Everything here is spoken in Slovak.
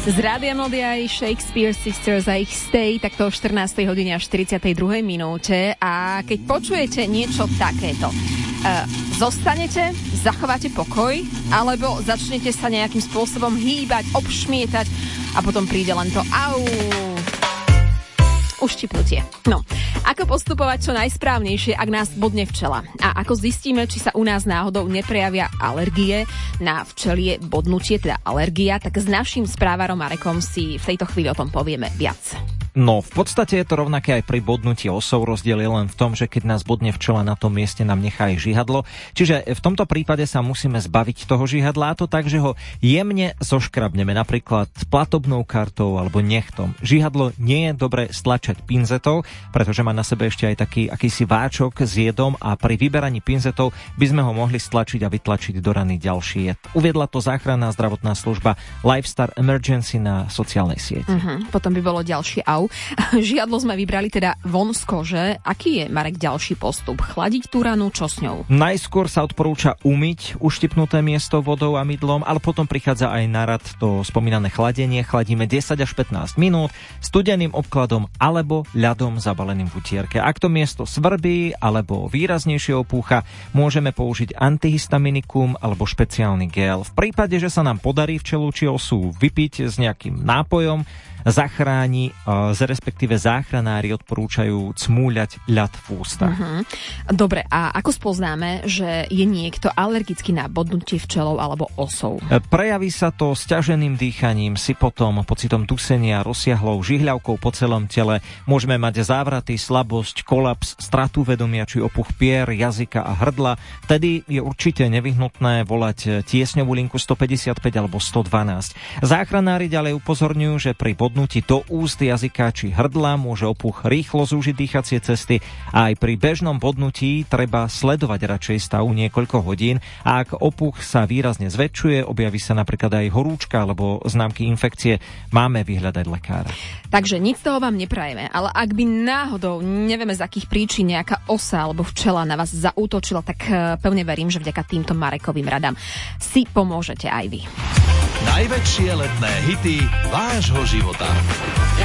Z Rádia Melody aj Shakespeare Sisters a ich Stay, takto o 14. hodine až 42. minúte. A keď počujete niečo takéto, zostanete, zachováte pokoj, alebo začnete sa nejakým spôsobom hýbať, obšmietať a potom príde len to au, uštipnutie. No, ako postupovať čo najsprávnejšie, ak nás bodne včela? A ako zistíme, či sa u nás náhodou neprejavia alergie na včelie bodnutie, teda alergia, tak s naším správarom Marekom si v tejto chvíli o tom povieme viac. No, v podstate je to rovnaké aj pri bodnutí osov, rozdiel je len v tom, že keď nás bodne včela, na tom mieste nám nechá aj žihadlo. Čiže v tomto prípade sa musíme zbaviť toho žihadla, a to tak, že ho jemne zoškrabneme, napríklad platobnou kartou alebo nechtom. Žihadlo nie je dobre stlačať pinzetou, pretože má na sebe ešte aj taký akýsi váčok s jedom a pri vyberaní pinzetou by sme ho mohli stlačiť a vytlačiť do rany ďalší jed. Uviedla to záchranná zdravotná služba Lifestar Emergency na sociálnej sieti. Potom by bolo ďalší au. Žiadlo sme vybrali teda von z kože. Aký je, Marek, ďalší postup? Chladiť tú ranu, čo s ňou? Najskôr sa odporúča umyť uštipnuté miesto vodou a mydlom, ale potom prichádza aj na rad to spomínané chladenie. Chladíme 10 až 15 minút studeným obkladom alebo ľadom zabaleným v utierke. Ak to miesto svrbí alebo výraznejšie opúcha, môžeme použiť antihistaminikum alebo špeciálny gel. V prípade, že sa nám podarí včelu či osu vypiť s nejakým nápojom, zachráni, respektíve záchranári odporúčajú cmúľať ľad v ústach. Dobre, a ako spoznáme, že je niekto alergický na bodnutie včelou alebo osou? Prejaví sa to sťaženým dýchaním, sypotom, pocitom dusenia, rozsiahlou žihľavkou po celom tele. Môžeme mať závraty, slabosť, kolaps, stratu vedomia či opuch pier, jazyka a hrdla. Vtedy je určite nevyhnutné volať tiesňovú linku 155 alebo 112. Záchranári ďalej upozorňujú, že pri bodnutí do úst, jazyka či hrdla môže opuch rýchlo zúžiť dýchacie cesty a aj pri bežnom bodnutí treba sledovať radšej stav niekoľko hodín, a ak opuch sa výrazne zväčšuje, objaví sa napríklad aj horúčka alebo známky infekcie, máme vyhľadať lekára. Takže nic z toho vám neprajeme, ale ak by náhodou, nevieme z akých príčin, nejaká osa alebo včela na vás zaútočila, tak pevne verím, že vďaka týmto Marekovým radám si pomôžete aj vy. Najväčšie letné hity vášho života.